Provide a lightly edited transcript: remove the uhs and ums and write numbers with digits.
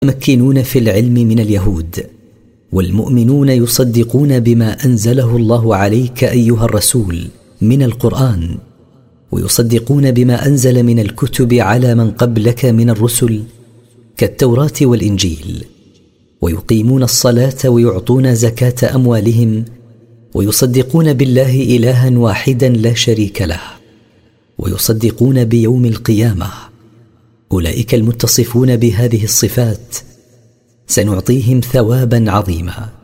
مكنون في العلم من اليهود، والمؤمنون يصدقون بما أنزله الله عليك أيها الرسول من القرآن، ويصدقون بما أنزل من الكتب على من قبلك من الرسل كالتوراة والإنجيل، ويقيمون الصلاة ويعطون زكاة أموالهم، ويصدقون بالله إلها واحدا لا شريك له، ويصدقون بيوم القيامة. أولئك المتصفون بهذه الصفات سنعطيهم ثوابا عظيما.